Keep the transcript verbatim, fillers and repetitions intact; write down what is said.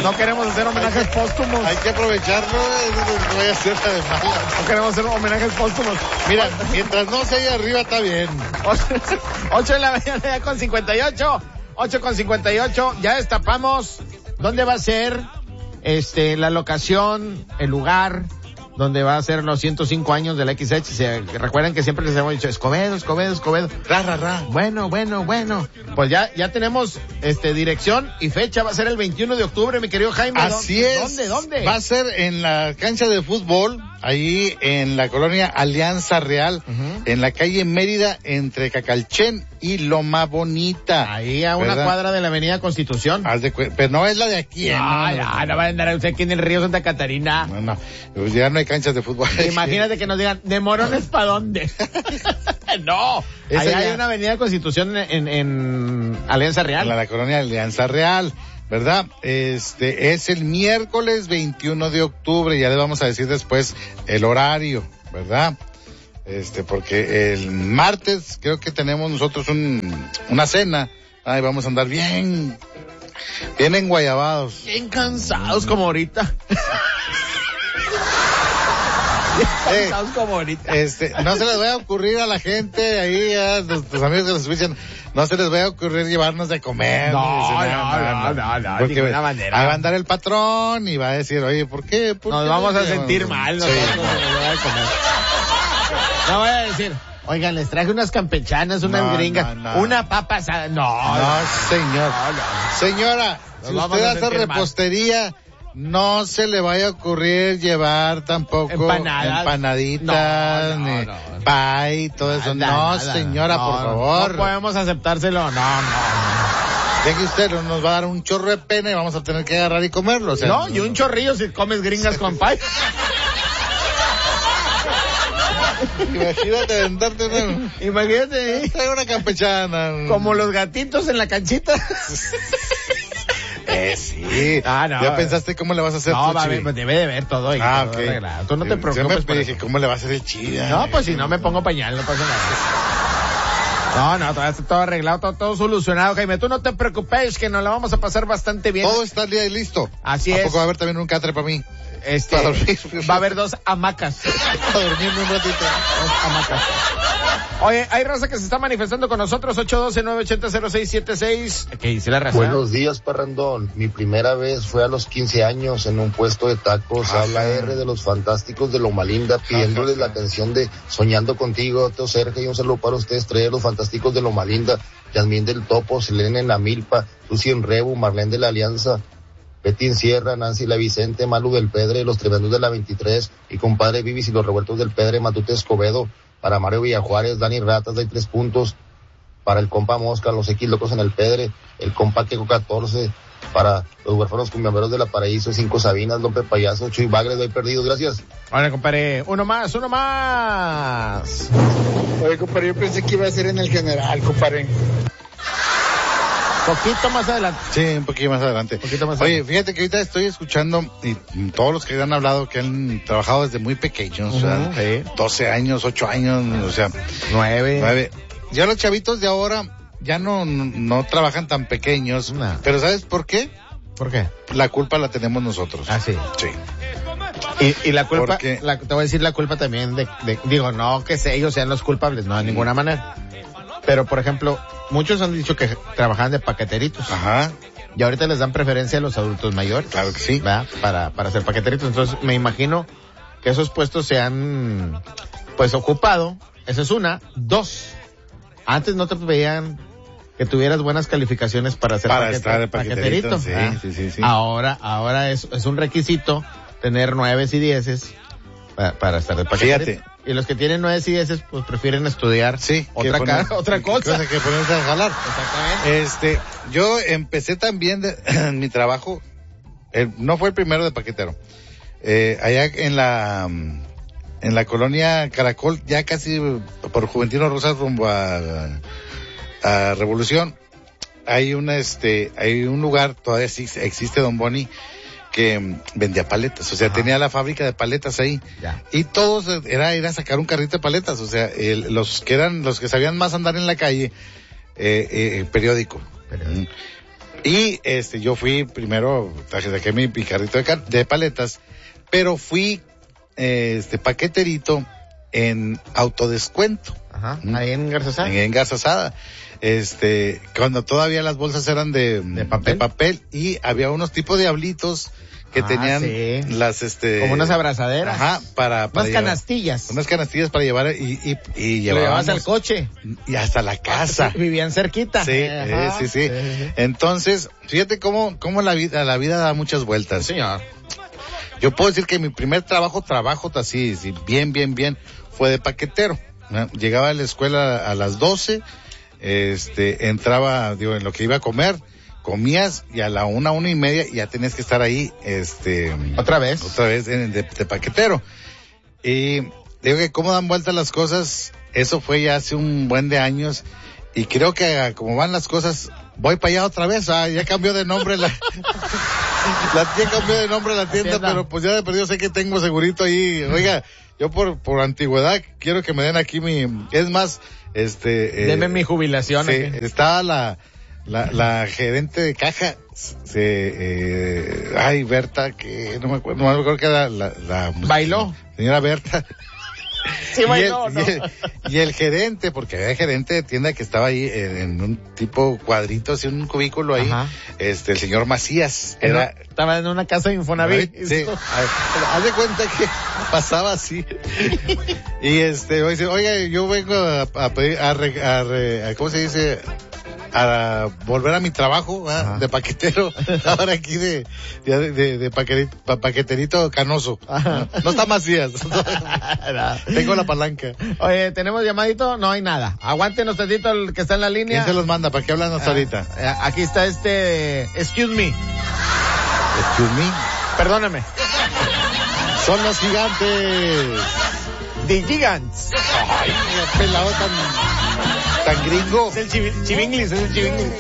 No queremos hacer homenajes póstumos. Hay que aprovecharlo, no voy a hacer la de mala. No queremos hacer homenajes póstumos. Mira, mientras no se haya arriba está bien. ocho de la mañana ya con cincuenta y ocho. ocho con cincuenta y ocho. Ya destapamos dónde va a ser este la locación, el lugar donde va a ser los ciento cinco años de la X H. Se recuerdan que siempre les hemos dicho Escobedo, Escobedo, Escobedo. Ra, ra, ra. Bueno, bueno, bueno. Pues ya, ya tenemos, este, dirección y fecha. Va a ser el veintiuno de octubre, mi querido Jaime. Así ¿Dónde, es. ¿Dónde, dónde? Va a ser en la cancha de fútbol, ahí en la colonia Alianza Real, uh-huh. en la calle Mérida, entre Cacalchen y Loma Bonita. Ahí a una ¿verdad? Cuadra de la avenida Constitución. De cu- pero no es la de aquí. No, no, no, no, no va a andar usted aquí en el río Santa Catarina. No, no, pues ya no hay canchas de fútbol. Imagínate que nos digan, ¿de Morones para dónde? No, ahí hay una avenida Constitución en, en, en Alianza Real. En la, la colonia Alianza Real, ¿verdad? Este, es el miércoles veintiuno de octubre, ya le vamos a decir después el horario, ¿verdad? Este, porque el martes creo que tenemos nosotros un, una cena, ay, vamos a andar bien, bien enguayabados. Bien cansados como ahorita. Eh, como ahorita. Este, no se les vaya a ocurrir a la gente ahí, a los, los amigos que nos escuchan, no se les vaya a ocurrir llevarnos de comer. No, no, no, no, no, no, porque de ninguna manera. Va a andar el patrón y va a decir, oye, ¿por qué? ¿Por nos qué vamos no a sentir no, mal, sí, nosotros no. se nos va a comer. No voy a decir, oigan, les traje unas campechanas, unas no, gringas, no, no. una papa asada. No, no, no, señor. No, no. Señora, nos si usted hace repostería, mal. No se le vaya a ocurrir llevar tampoco empanadas, empanaditas, no, no, ni no. pie, todo nada, eso. No, nada, señora, no, por favor. No podemos aceptárselo, no, no, no. Ya que usted nos va a dar un chorro de pena y vamos a tener que agarrar y comerlo. O sea, no, no, y un chorrillo si comes gringas con pie. Imagínate aventarte una... Imagínate. ¿eh? Una campechana. Como los gatitos en la canchita. Eh, sí. Ah, no. ¿Ya pensaste cómo le vas a hacer no, tú, va a ver, pues debe de ver todo ahí. Ah, todo ok. Arreglado. Tú no te preocupes. Yo me dije, ¿cómo le va a hacer el chida? No, pues si no me pongo pañal, no pasa nada. No, no, todo está todo arreglado, todo, todo solucionado, Jaime. Tú no te preocupes, que nos la vamos a pasar bastante bien. Todo está al día y listo. Así ¿A es. poco va a haber también un catre para mí? Este, para dormir. Va a haber dos hamacas. Para dormirme un ratito. Dos hamacas. Oye, hay raza que se está manifestando con nosotros, ocho uno dos, nueve ocho cero, cero seis siete seis. ¿Qué dice la raza? Buenos días, parrandón. Mi primera vez fue a los quince años en un puesto de tacos. Ajá. Habla R de los Fantásticos de Loma Linda, pidiéndoles la canción de Soñando Contigo, Teo Sergio, y un saludo para ustedes, tres de los Fantásticos de Loma Linda, Yasmín del Topo, Selene en la Milpa, Lucy en Rebu, Marlene de la Alianza, Betty en Sierra, Nancy la Vicente, Malu del Pedre, los Tremendos de la veintitrés, y compadre Vivis y los Revueltos del Pedre, Matute Escobedo, para Mario Villajuárez, Dani Ratas, de tres puntos, para el compa Mosca, los X Locos en el Pedre, el compa Queco catorce, para los huérfanos cumbiamberos de la Paraíso, Cinco Sabinas, López Payaso, Chuy Bagres, doy perdido, gracias. Hola, compadre, uno más, uno más. Oye, compadre, yo pensé que iba a ser en el General, compadre. Poquito más adelante. Sí, un poquito más adelante. Un poquito más Oye, adelante. fíjate que ahorita estoy escuchando y todos los que han hablado que han trabajado desde muy pequeños, uh-huh, o sea, sí. doce años, ocho años, o sea, nueve. nueve. Ya los chavitos de ahora ya no, no, no trabajan tan pequeños, no. Pero ¿sabes por qué? ¿Por qué? La culpa la tenemos nosotros. Ah, sí. Sí. Y, y la culpa, Porque... la, te voy a decir la culpa también de, de, digo, no que ellos sean los culpables, no de ninguna manera. Pero, por ejemplo, muchos han dicho que trabajaban de paqueteritos. Ajá. Y ahorita les dan preferencia a los adultos mayores. Claro que sí. ¿Verdad? Para, para ser paqueteritos. Entonces, me imagino que esos puestos se han, pues, ocupado. Esa es una. Dos. Antes no te veían que tuvieras buenas calificaciones para ser para paquete, estar de paqueterito. paqueterito. Sí, sí, sí, sí. Ahora, ahora es, es un requisito tener nueves y dieces para, para estar de paqueterito. Fíjate. Y los que tienen nueve y dieces, pues prefieren estudiar sí, otra, poner, cara, otra cosa. cosa que ponerse a jalar. Exactamente. Este, yo empecé también de, en mi trabajo, eh, no fue el primero de paquetero. Eh, allá en la, en la colonia Caracol, ya casi por Juventino Rosas rumbo a, a Revolución, hay una, este, hay un lugar, todavía existe Don Boni, que vendía paletas, o sea, ajá, tenía la fábrica de paletas ahí, ya, y todos era ir a sacar un carrito de paletas, o sea, el, los que eran, los que sabían más andar en la calle, eh, eh, periódico, periódico. Y este, yo fui primero, saqué mi carrito de, car- de paletas, pero fui, eh, este, paqueterito en autodescuento. Ajá. ¿Mm? Ahí en Garzasada. En, en Garzasada. Este, cuando todavía las bolsas eran de, ¿De papel? de papel y había unos tipos de diablitos que Ah, tenían sí. las, este. Como unas abrazaderas. Ajá, para, para Unas llevar- canastillas. unas canastillas para llevar y, y, y Lo llevábamos llevabas al coche. y hasta la casa. Vivían cerquita. Sí, Ajá. eh, sí, sí, Entonces, fíjate cómo, cómo la vida, la vida da muchas vueltas. Sí, señor. Yo puedo decir que mi primer trabajo, trabajo así, sí, bien, bien, bien, fue de paquetero. ¿no? Llegaba a la escuela a las doce, este, entraba, digo, en lo que iba a comer, comías y a la una, una y media ya tenías que estar ahí, este. ¿Otra vez? Otra vez en, de, de paquetero. Y digo que cómo dan vueltas las cosas, eso fue ya hace un buen de años y creo que como van las cosas, voy para allá otra vez, ah, ya cambió de nombre la, la ya cambió de nombre la tienda, tienda. pero pues ya de perdido sé que tengo segurito ahí, oiga, yo por, por antigüedad quiero que me den aquí mi, es más, este, eh, Deme mi jubilación. sí, aquí. estaba la, la, la gerente de caja, se, eh, ay, Berta, que no me acuerdo, no me acuerdo que era la, la ¿Bailó? Señora Berta. Sí, y, el, bailó, ¿no? y, el, y el gerente, porque había gerente de tienda que estaba ahí en, en un tipo cuadrito, así un cubículo ahí, Ajá. este, el señor Macías, Era, era, estaba en una casa de Infonavit. sí, haz de cuenta que pasaba así. Y este, dice, oiga, yo vengo a, a pedir, a, re, a, re, a, ¿cómo se dice? A volver a mi trabajo, ¿verdad? De paquetero, ahora aquí de, de, de, de paqueterito, paqueterito canoso. Ajá. No está Macías. Tengo la palanca. Oye, ¿tenemos llamadito? No hay nada. Aguántenos tantito el que está en la línea. ¿Quién se los manda? ¿Para qué hablan hasta Ah, ahorita? eh, aquí está este, excuse me, Excuse me. perdóname. Son los gigantes. The Gigants. Ay, qué pelado tan, tan gringo. Es el chivi- chivinglis, es el chivinglis.